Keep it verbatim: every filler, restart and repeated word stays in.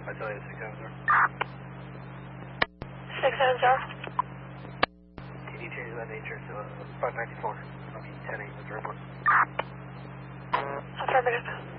I tell you, six seven zero. six seven zero. Can you change that nature to uh, five ninety-four? I mean, ten eight with report. Affirmative.